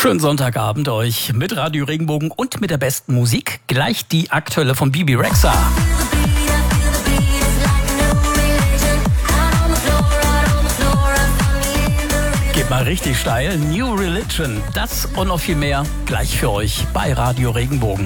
Schönen Sonntagabend euch mit Radio Regenbogen und mit der besten Musik. Gleich die aktuelle von Bebe Rexha. Geht mal richtig steil. New Religion. Das und noch viel mehr gleich für euch bei Radio Regenbogen.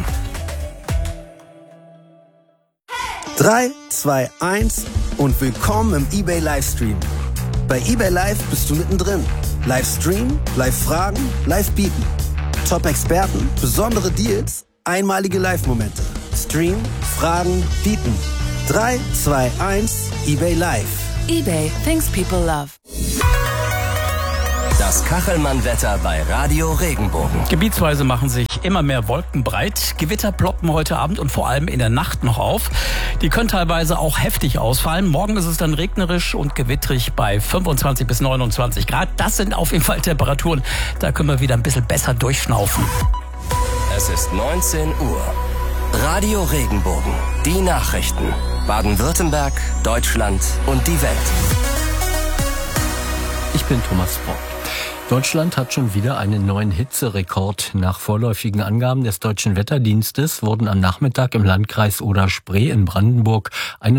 3, 2, 1 und willkommen im eBay Livestream. Bei eBay Live bist du mittendrin. Livestream, Live-Fragen, Live-Bieten. Top-Experten, besondere Deals, einmalige Live-Momente. Stream, Fragen, Bieten. 3, 2, 1, eBay Live. eBay, things people love. Das Kachelmann-Wetter bei Radio Regenbogen. Gebietsweise machen sich immer mehr Wolken breit. Gewitter ploppen heute Abend und vor allem in der Nacht noch auf. Die können teilweise auch heftig ausfallen. Morgen ist es dann regnerisch und gewittrig bei 25 bis 29 Grad. Das sind auf jeden Fall Temperaturen, da können wir wieder ein bisschen besser durchschnaufen. Es ist 19 Uhr. Radio Regenbogen. Die Nachrichten. Baden-Württemberg, Deutschland und die Welt. Ich bin Thomas Brock. Deutschland hat schon wieder einen neuen Hitzerekord. Nach vorläufigen Angaben des Deutschen Wetterdienstes wurden am Nachmittag im Landkreis Oder-Spree in Brandenburg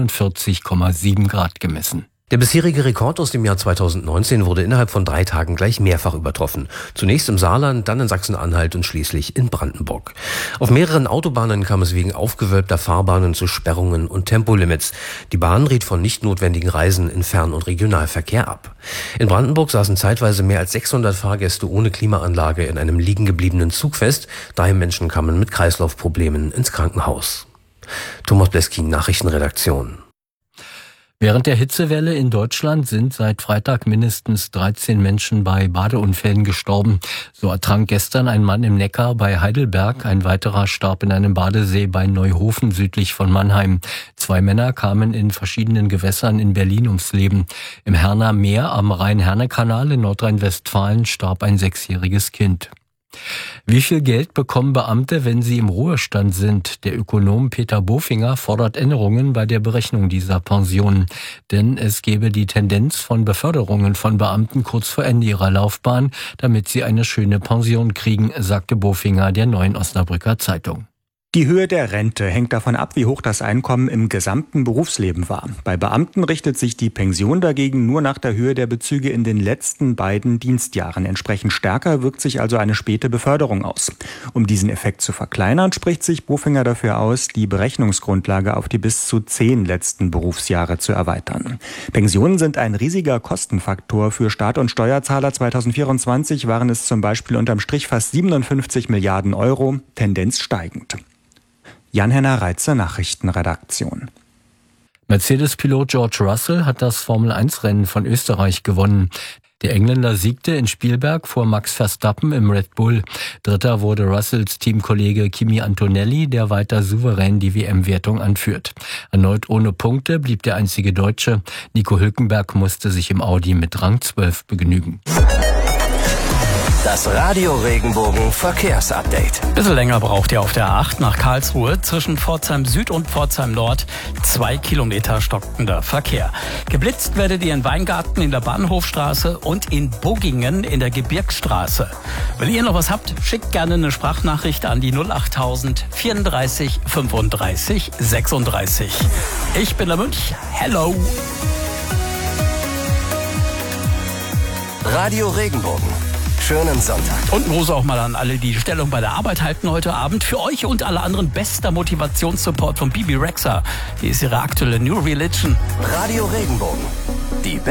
41,7 Grad gemessen. Der bisherige Rekord aus dem Jahr 2019 wurde innerhalb von 3 Tagen gleich mehrfach übertroffen. Zunächst im Saarland, dann in Sachsen-Anhalt und schließlich in Brandenburg. Auf mehreren Autobahnen kam es wegen aufgewölbter Fahrbahnen zu Sperrungen und Tempolimits. Die Bahn riet von nicht notwendigen Reisen in Fern- und Regionalverkehr ab. In Brandenburg saßen zeitweise mehr als 600 Fahrgäste ohne Klimaanlage in einem liegen gebliebenen Zug fest. 3 Menschen kamen mit Kreislaufproblemen ins Krankenhaus. Thomas Bleskin, Nachrichtenredaktion. Während der Hitzewelle in Deutschland sind seit Freitag mindestens 13 Menschen bei Badeunfällen gestorben. So ertrank gestern ein Mann im Neckar bei Heidelberg, ein weiterer starb in einem Badesee bei Neuhofen südlich von Mannheim. 2 Männer kamen in verschiedenen Gewässern in Berlin ums Leben. Im Herner Meer am Rhein-Herne-Kanal in Nordrhein-Westfalen starb ein 6-jähriges Kind. Wie viel Geld bekommen Beamte, wenn sie im Ruhestand sind? Der Ökonom Peter Bofinger fordert Änderungen bei der Berechnung dieser Pensionen. Denn es gebe die Tendenz von Beförderungen von Beamten kurz vor Ende ihrer Laufbahn, damit sie eine schöne Pension kriegen, sagte Bofinger der Neuen Osnabrücker Zeitung. Die Höhe der Rente hängt davon ab, wie hoch das Einkommen im gesamten Berufsleben war. Bei Beamten richtet sich die Pension dagegen nur nach der Höhe der Bezüge in den letzten beiden Dienstjahren. Entsprechend stärker wirkt sich also eine späte Beförderung aus. Um diesen Effekt zu verkleinern, spricht sich Bofinger dafür aus, die Berechnungsgrundlage auf die bis zu 10 letzten Berufsjahre zu erweitern. Pensionen sind ein riesiger Kostenfaktor für Staat und Steuerzahler. 2024 waren es zum Beispiel unterm Strich fast 57 Milliarden Euro, Tendenz steigend. Jan-Henner Reitzer, Nachrichtenredaktion. Mercedes-Pilot George Russell hat das Formel-1-Rennen von Österreich gewonnen. Der Engländer siegte in Spielberg vor Max Verstappen im Red Bull. Dritter wurde Russells Teamkollege Kimi Antonelli, der weiter souverän die WM-Wertung anführt. Erneut ohne Punkte blieb der einzige Deutsche. Nico Hülkenberg musste sich im Audi mit Rang 12 begnügen. Das Radio Regenbogen Verkehrsupdate. Bisschen länger braucht ihr auf der A8 nach Karlsruhe. Zwischen Pforzheim Süd und Pforzheim Nord 2 Kilometer stockender Verkehr. Geblitzt werdet ihr in Weingarten in der Bahnhofstraße und in Buggingen in der Gebirgsstraße. Wenn ihr noch was habt, schickt gerne eine Sprachnachricht an die 08000 34 35 36. Ich bin der Münch. Hello. Radio Regenbogen. Schönen Sonntag. Und ein Gruß auch mal an alle, die Stellung bei der Arbeit halten heute Abend. Für euch und alle anderen bester Motivationssupport von Bebe Rexha. Hier ist ihre aktuelle New Religion. Radio Regenbogen. Die